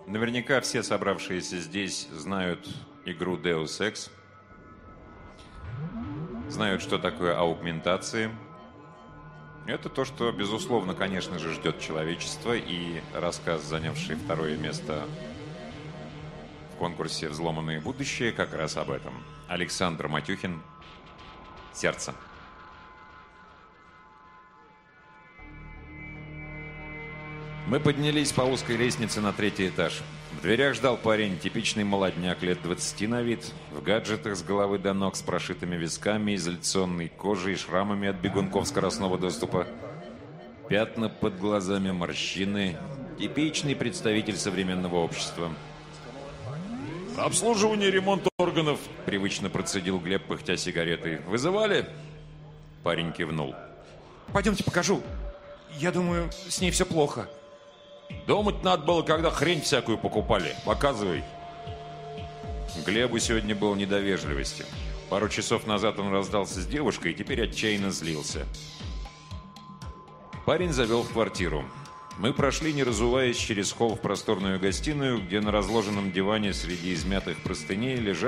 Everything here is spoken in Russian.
Наверняка все собравшиеся здесь знают игру Deus Ex, знают, что такое аугментации. Это то, что, безусловно, конечно же, ждет человечество, и рассказ, занявший второе место в конкурсе «Взломанное будущее», как раз об этом. Александр Матюхин, «Сердце». Мы поднялись по узкой лестнице на 3-й этаж. В дверях ждал парень, типичный молодняк, лет 20 на вид, в гаджетах с головы до ног, с прошитыми висками, изоляционной кожей и шрамами от бегунков скоростного доступа. Пятна под глазами, морщины. Типичный представитель современного общества. «Обслуживание и ремонт органов», — привычно процедил Глеб, пыхтя сигаретой. «Вызывали?» Парень кивнул. «Пойдемте покажу. Я думаю, с ней все плохо». «Думать надо было, когда хрень всякую покупали. Показывай». Глебу сегодня было не до вежливости. Пару часов назад он раздался с девушкой и теперь отчаянно злился. Парень завел в квартиру. Мы прошли, не разуваясь, через холл в просторную гостиную, где на разложенном диване среди измятых простыней лежал